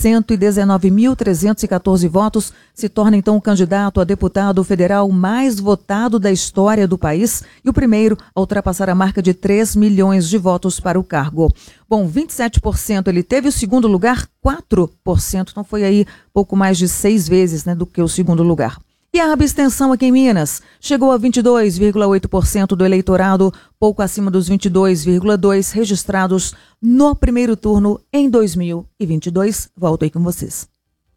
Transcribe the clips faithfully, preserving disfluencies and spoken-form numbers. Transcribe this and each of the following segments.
cento e dezenove mil trezentos e quatorze votos, se torna então o candidato a deputado federal mais votado da história do país e o primeiro a ultrapassar a marca de três milhões de votos para o cargo. Bom, vinte e sete por cento ele teve, o segundo lugar, quatro por cento, então foi aí pouco mais de seis vezes, né, do que o segundo lugar. E a abstenção aqui em Minas chegou a vinte e dois vírgula oito por cento do eleitorado, pouco acima dos vinte e dois vírgula dois por cento registrados no primeiro turno em dois mil e vinte e dois. Volto aí com vocês.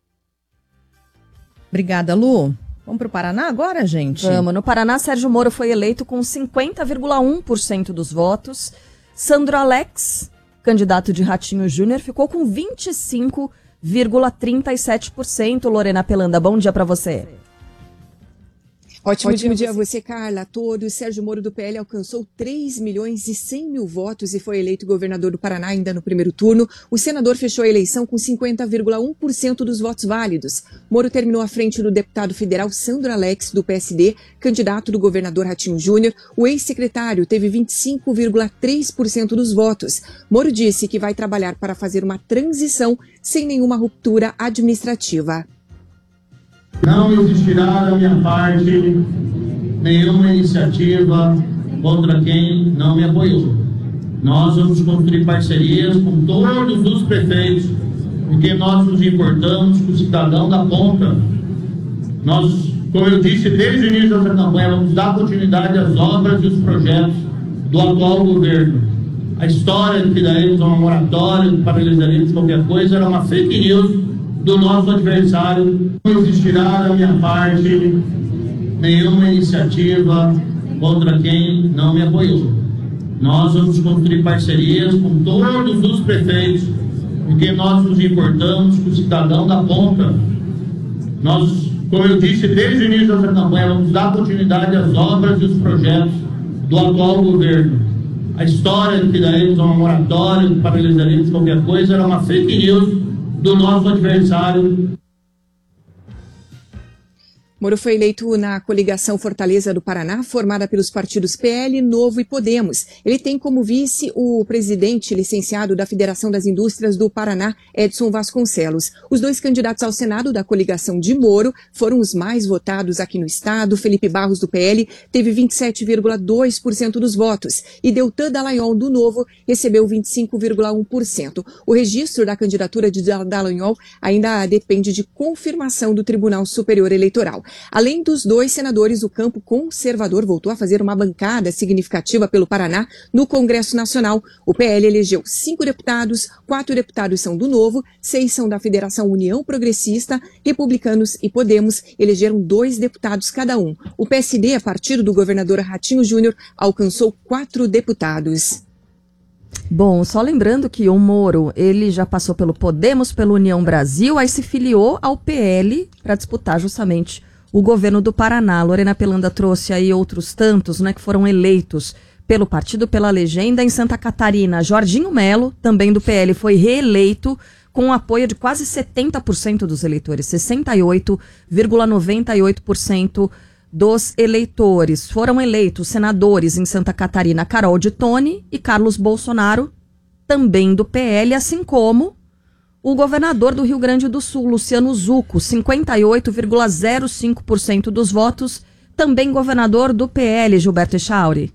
Obrigada, Lu. Vamos para o Paraná agora, gente? Vamos. No Paraná, Sérgio Moro foi eleito com cinquenta vírgula um por cento dos votos. Sandro Alex, candidato de Ratinho Júnior, ficou com vinte e cinco vírgula trinta e sete por cento. Lorena Pelanda, bom dia para você. Ótimo, Ótimo dia a você, Carla, a todos. Sérgio Moro do P L alcançou três milhões e cem mil votos e foi eleito governador do Paraná ainda no primeiro turno. O senador fechou a eleição com cinquenta vírgula um por cento dos votos válidos. Moro terminou à frente do deputado federal Sandro Alex, do P S D, candidato do governador Ratinho Júnior. O ex-secretário teve vinte e cinco vírgula três por cento dos votos. Moro disse que vai trabalhar para fazer uma transição sem nenhuma ruptura administrativa. Não existirá da minha parte nenhuma iniciativa contra quem não me apoiou. Nós vamos construir parcerias com todos os prefeitos, porque nós nos importamos com o cidadão da ponta. Nós, como eu disse desde o início dessa campanha, vamos dar continuidade às obras e os projetos do atual governo. A história de que daremos uma moratória, de paralisaríamos qualquer coisa, era uma fake news do nosso adversário. Não existirá da minha parte nenhuma iniciativa contra quem não me apoiou. Nós vamos construir parcerias com todos os prefeitos, porque nós nos importamos com o cidadão da ponta. Nós, como eu disse desde o início dessa campanha, vamos dar continuidade às obras e os projetos do atual governo. A história de que daremos uma moratória, de paralisaríamos qualquer coisa, era uma fake news do nosso adversário. Moro foi eleito na coligação Fortaleza do Paraná, formada pelos partidos P L, Novo e Podemos. Ele tem como vice o presidente licenciado da Federação das Indústrias do Paraná, Edson Vasconcelos. Os dois candidatos ao Senado da coligação de Moro foram os mais votados aqui no estado. Felipe Barros, do P L, teve vinte e sete vírgula dois por cento dos votos e Deltan Dallagnol, do Novo, recebeu vinte e cinco vírgula um por cento. O registro da candidatura de Dallagnol ainda depende de confirmação do Tribunal Superior Eleitoral. Além dos dois senadores, o campo conservador voltou a fazer uma bancada significativa pelo Paraná no Congresso Nacional. O P L elegeu cinco deputados, quatro deputados são do Novo, seis são da Federação União Progressista, Republicanos e Podemos elegeram dois deputados cada um. O P S D, a partir do governador Ratinho Júnior, alcançou quatro deputados. Bom, só lembrando que o Moro, ele já passou pelo Podemos, pelo União Brasil, aí se filiou ao P L para disputar justamente o governo do Paraná. Lorena Pelanda trouxe aí outros tantos, né, que foram eleitos pelo partido, pela legenda. Em Santa Catarina, Jorginho Melo, também do P L, foi reeleito com o apoio de quase setenta por cento dos eleitores, sessenta e oito vírgula noventa e oito por cento dos eleitores. Foram eleitos senadores em Santa Catarina Carol de Tone e Carlos Bolsonaro, também do P L, assim como o governador do Rio Grande do Sul, Luciano Zucco, cinquenta e oito vírgula zero cinco por cento dos votos, também governador do P L, Gilberto Echauri.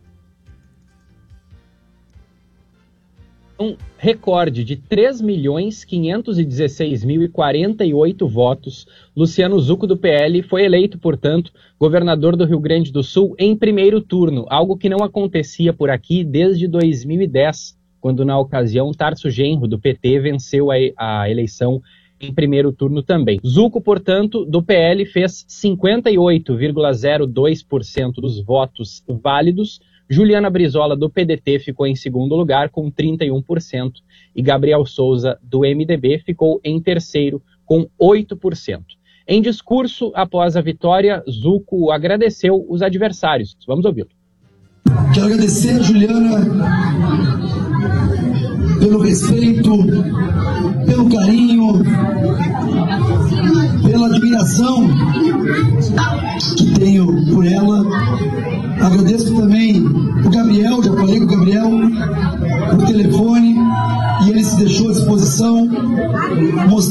Um recorde de três milhões quinhentos e dezesseis mil e quarenta e oito votos. Luciano Zucco, do P L, foi eleito, portanto, governador do Rio Grande do Sul em primeiro turno, algo que não acontecia por aqui desde dois mil e dez, quando na ocasião Tarso Genro, do P T, venceu a, a eleição em primeiro turno também. Zucco, portanto, do P L, fez cinquenta e oito vírgula zero dois por cento dos votos válidos. Juliana Brizola, do P D T, ficou em segundo lugar com trinta e um por cento e Gabriel Souza, do M D B, ficou em terceiro com oito por cento. Em discurso após a vitória, Zucco agradeceu os adversários. Vamos ouvi-lo. Quero agradecer a Juliana pelo respeito, pelo carinho, pela admiração que tenho por ela. Agradeço também o Gabriel, já falei com o Gabriel por telefone, e ele se deixou à disposição, mostrando